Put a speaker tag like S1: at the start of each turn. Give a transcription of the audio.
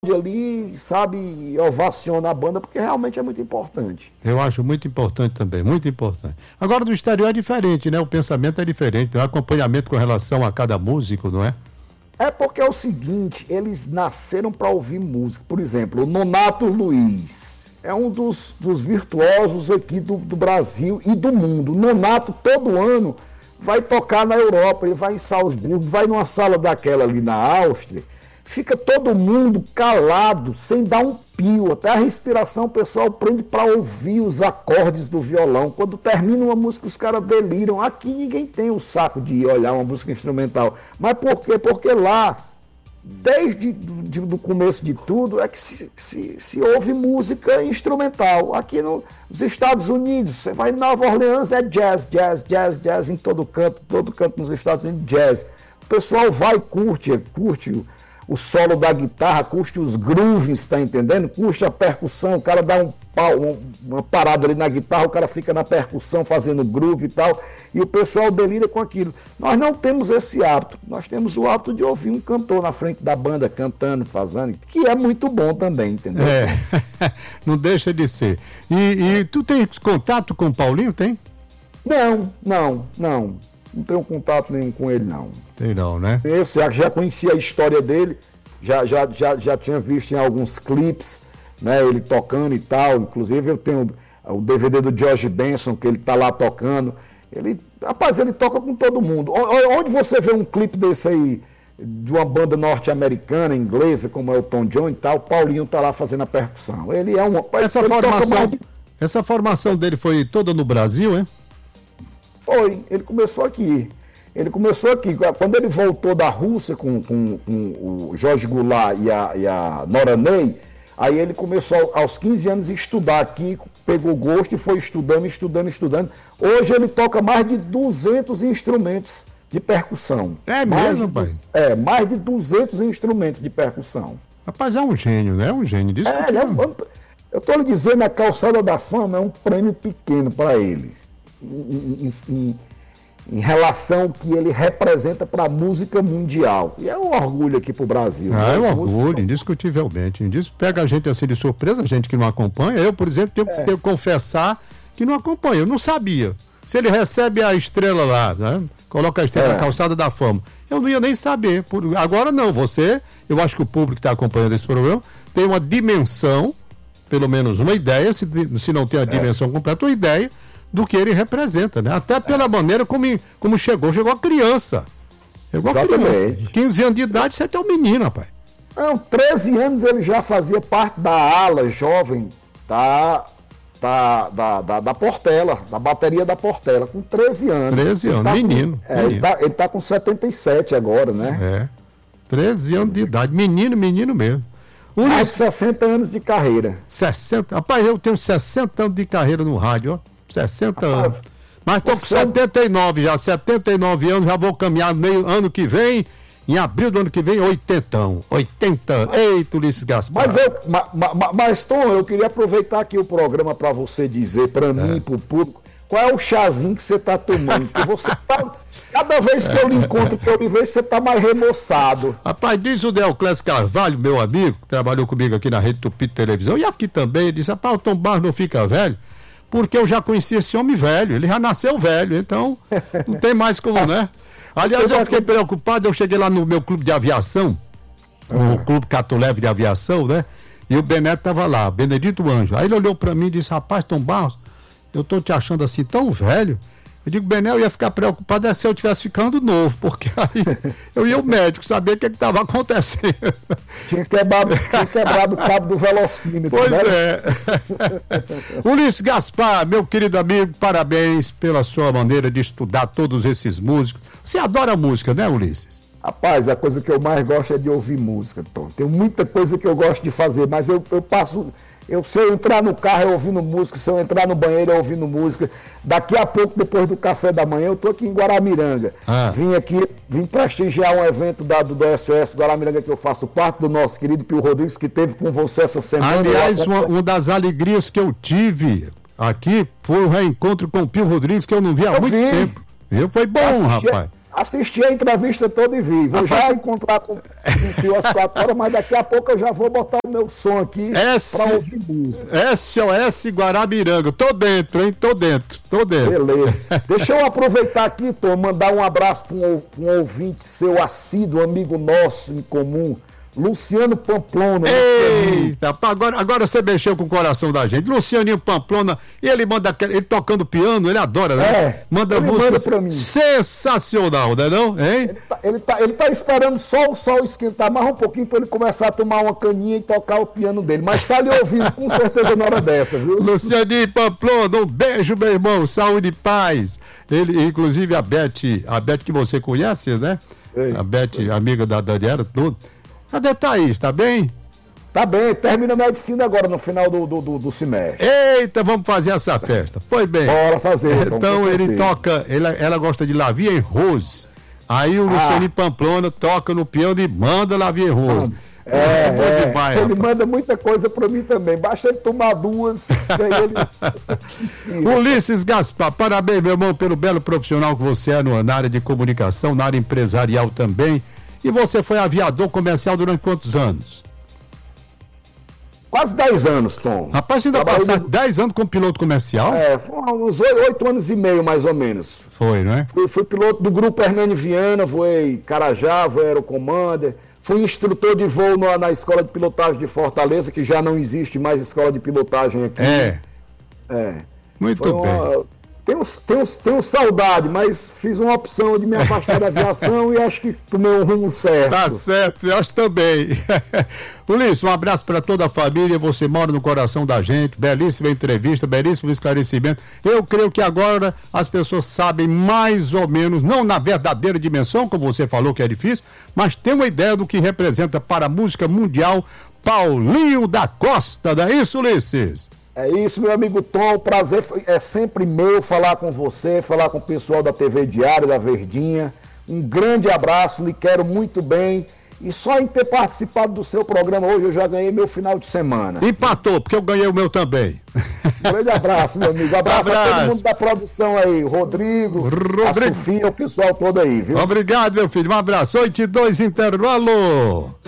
S1: ali, sabe, e ovaciona a banda, porque realmente é muito importante.
S2: Eu acho muito importante também, muito importante. Agora, do exterior é diferente, né? O pensamento é diferente, o acompanhamento com relação a cada músico, não é?
S1: É porque é o seguinte, eles nasceram para ouvir música. Por exemplo, o Nonato Luiz é um dos virtuosos aqui do Brasil e do mundo. O Nonato, todo ano, vai tocar na Europa, ele vai em Salzburgo, vai numa sala daquela ali na Áustria, fica todo mundo calado, sem dar um pio, até a respiração o pessoal prende para ouvir os acordes do violão. Quando termina uma música, os caras deliram. Aqui ninguém tem o saco de olhar uma música instrumental. Mas por quê? Porque lá, desde o começo de tudo, é que se ouve música instrumental. Aqui nos Estados Unidos, você vai em Nova Orleans, é jazz, jazz, jazz, jazz em todo canto nos Estados Unidos, jazz. O pessoal vai e curte o solo da guitarra, curte os grooves, tá entendendo? Curte a percussão, o cara dá uma parada ali na guitarra, o cara fica na percussão fazendo groove e tal, e o pessoal delira com aquilo. Nós não temos esse hábito, nós temos o hábito de ouvir um cantor na frente da banda cantando, fazendo, que é muito bom também, entendeu?
S2: Não deixa de ser. E tu tem contato com o Paulinho, tem?
S1: Não tenho contato nenhum com ele, não.
S2: Tem não, né?
S1: Eu já conhecia a história dele, já tinha visto em alguns clipes, né, ele tocando e tal. Inclusive eu tenho o DVD do George Benson, que ele tá lá tocando. Rapaz, ele toca com todo mundo. Onde você vê um clipe desse aí, de uma banda norte-americana, inglesa, como é o Tom John e tal, o Paulinho tá lá fazendo a percussão. Ele é uma...
S2: Essa formação dele foi toda no Brasil, hein?
S1: Foi, ele começou aqui. Quando ele voltou da Rússia com o Jorge Goulart e a Nora Ney, aí ele começou aos 15 anos a estudar aqui, pegou gosto e foi estudando. Hoje ele toca mais de 200 instrumentos de percussão.
S2: É mesmo, pai?
S1: Mais de 200 instrumentos de percussão.
S2: Rapaz, é um gênio, né? É um gênio disso.
S1: Eu estou lhe dizendo, a Calçada da Fama é um prêmio pequeno para ele. Em relação ao que ele representa para a música mundial. E é um orgulho aqui para o Brasil.
S2: É um orgulho, indiscutivelmente. Isso pega a gente assim de surpresa, a gente que não acompanha. Eu, por exemplo, tenho que confessar que não acompanho. Eu não sabia. Se ele recebe a estrela lá, né? Coloca a estrela na Calçada da Fama, eu não ia nem saber. Agora não, eu acho que o público que está acompanhando esse programa tem uma dimensão, pelo menos uma ideia, se não tem a dimensão completa, uma ideia do que ele representa, né? Até pela maneira como chegou a criança. Chegou a criança. 15 anos de idade, você é um menino, rapaz.
S1: Não, 13 anos ele já fazia parte da ala jovem da Portela, da bateria da Portela, com 13 anos.
S2: 13 anos, menino.
S1: Ele tá com 77 agora, né?
S2: 13 anos de idade, menino mesmo.
S1: Mais de 60 anos de carreira.
S2: 60? Rapaz, eu tenho 60 anos de carreira no rádio, ó. 60 anos. Mas estou com 79 já, 79 anos, já vou caminhar ano que vem, em abril do ano que vem, 80. Eita, Ulisses Gaspar.
S1: Mas Tom, eu queria aproveitar aqui o programa para você dizer para mim e para o público, qual é o chazinho que você está tomando? Porque você tá, cada vez que eu lhe encontro, que eu lhe vejo, você está mais remoçado.
S2: Rapaz, diz o Deoclésio Carvalho, meu amigo, que trabalhou comigo aqui na Rede Tupi de Televisão, e aqui também, ele disse, rapaz, o Tom Barros não fica velho, porque eu já conheci esse homem velho, ele já nasceu velho, então não tem mais como, né? Aliás, eu fiquei preocupado, eu cheguei lá no meu clube de aviação, o Clube Catuleve de Aviação, né? E o Beneto estava lá, Benedito Anjo. Aí ele olhou para mim e disse, rapaz, Tom Barros, eu tô te achando assim tão velho. Eu digo, Benel, eu ia ficar preocupado se eu estivesse ficando novo, porque aí eu ia ao médico saber o que estava acontecendo.
S1: Tinha quebrado o cabo do velocímetro.
S2: Pois
S1: né?
S2: Ulisses Gaspar, meu querido amigo, parabéns pela sua maneira de estudar todos esses músicos. Você adora música, né, Ulisses?
S1: Rapaz, a coisa que eu mais gosto é de ouvir música, Tom. Tem muita coisa que eu gosto de fazer, mas se eu entrar no carro eu ouvindo música, se eu entrar no banheiro eu ouvindo música. Daqui a pouco, depois do café da manhã, eu estou aqui em Guaramiranga. Vim prestigiar um evento do SOS Guaramiranga, que eu faço parte do nosso querido Pio Rodrigues, que teve com você essa semana.
S2: Aliás, uma das alegrias que eu tive aqui foi o reencontro com o Pio Rodrigues, que eu não via há muito tempo. Foi bom, rapaz.
S1: Assisti a entrevista toda e vi. Vou já encontrar com o Pio às 4 horas, mas daqui a pouco eu já vou botar o meu som aqui para ouvir música.
S2: SOS Guarabiranga. Tô dentro, hein? Tô dentro.
S1: Beleza. Deixa eu aproveitar aqui, Tom, mandar um abraço para um ouvinte seu assíduo, amigo nosso em comum, Luciano Pamplona.
S2: Eita, agora você mexeu com o coração da gente. Lucianinho Pamplona, ele manda ele tocando piano, ele adora, né? Manda música pra mim. Sensacional, né não? Hein?
S1: Ele tá esperando só o sol esquentar mais um pouquinho pra ele começar a tomar uma caninha e tocar o piano dele. Mas tá ali ouvindo com certeza na hora dessa, viu?
S2: Lucianinho Pamplona, um beijo, meu irmão, saúde e paz. Ele, inclusive a Beth que você conhece, né? Ei, a Beth, amiga da Daniela, tudo. Cadê Thaís? Tá bem?
S1: Tá bem, termina a medicina agora no final do semestre.
S2: Eita, vamos fazer essa festa. Foi bem.
S1: Bora fazer.
S2: Então ele toca, ela gosta de La Vie en Rose. Aí o Luciano Pamplona toca no piano e manda La Vie en Rose.
S1: Demais, ele manda muita coisa pra mim também. Basta ele tomar duas.
S2: Ulisses Gaspar, parabéns, meu irmão, pelo belo profissional que você é na área de comunicação, na área empresarial também. E você foi aviador comercial durante quantos anos?
S1: Quase 10 anos, Tom.
S2: Rapaz, você ainda passaste 10 anos como piloto comercial?
S1: Uns 8 anos e meio, mais ou menos.
S2: Foi, não é?
S1: Fui piloto do grupo Hernani Viana, voei Carajá, voei Aerocommander. Fui instrutor de voo na escola de pilotagem de Fortaleza, que já não existe mais escola de pilotagem aqui.
S2: Muito bem.
S1: Tenho saudade, mas fiz uma opção de me afastar da aviação e acho que tomei um rumo certo.
S2: Tá certo, eu acho também. Ulisses, um abraço para toda a família, você mora no coração da gente, belíssima entrevista, belíssimo esclarecimento. Eu creio que agora as pessoas sabem mais ou menos, não na verdadeira dimensão, como você falou que é difícil, mas tem uma ideia do que representa para a música mundial Paulinho da Costa, não é isso, Ulisses?
S1: É isso, meu amigo Tom, o prazer é sempre meu falar com você, falar com o pessoal da TV Diário, da Verdinha. Um grande abraço, lhe quero muito bem. E só em ter participado do seu programa hoje eu já ganhei meu final de semana.
S2: Empatou, porque eu ganhei o meu também.
S1: Grande abraço, meu amigo. Abraço a todo mundo da produção aí. Rodrigo, a Sofia, o pessoal todo aí, viu?
S2: Obrigado, meu filho. Um abraço. 8:02, intervalo.